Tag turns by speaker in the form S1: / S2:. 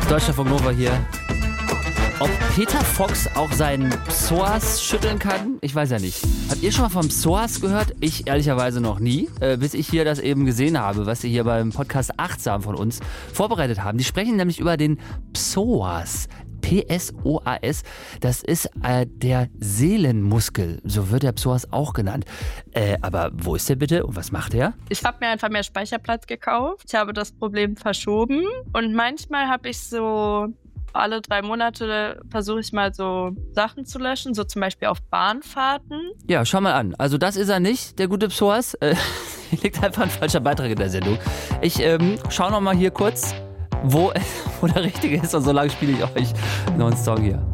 S1: Deutschlandfunk Nova hier. Ob Peter Fox auch seinen Psoas schütteln kann? Ich weiß ja nicht. Habt ihr schon mal vom Psoas gehört? Ich ehrlicherweise noch nie, bis ich hier das eben gesehen habe, was sie hier beim Podcast Achtsam von uns vorbereitet haben. Die sprechen nämlich über den Psoas. P-S-O-A-S, das ist der Seelenmuskel, so wird der Psoas auch genannt. Aber wo ist der bitte und was macht er?
S2: Ich habe mir einfach mehr Speicherplatz gekauft. Ich habe das Problem verschoben und manchmal habe ich so alle 3 Monate versuche ich mal so Sachen zu löschen, so zum Beispiel auf Bahnfahrten.
S1: Ja, schau mal an. Also das ist er nicht, der gute Psoas. Hier liegt einfach ein falscher Beitrag in der Sendung. Ich schaue noch mal hier kurz, wo der richtige ist und so lange spiele ich euch noch einen Song hier.